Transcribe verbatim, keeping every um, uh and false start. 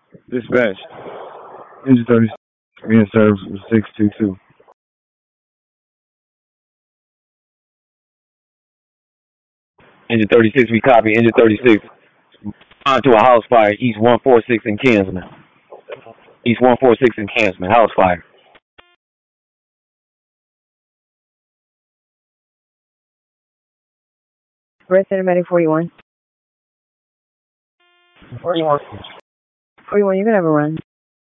Dispatch. Engine thirty-six being served with six two two. Engine thirty-six, we copy. Engine thirty-six onto a house fire, East one forty-six in Kinsman. East one forty-six in Kinsman, house fire. Red Center Medic forty-one. forty-one. forty-one, you can have a run.